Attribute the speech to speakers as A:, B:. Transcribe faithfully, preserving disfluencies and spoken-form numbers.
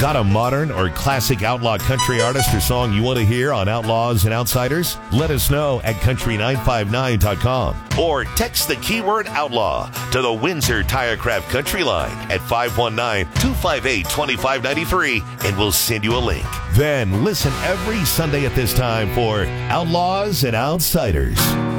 A: Got a modern or classic outlaw country artist or song you want to hear on Outlaws and Outsiders? Let us know at country nine five nine dot com or text the keyword outlaw to the Windsor Tirecraft Country line at five one nine, two five eight, two five nine three and we'll send you a link. Then listen every Sunday at this time for Outlaws and Outsiders.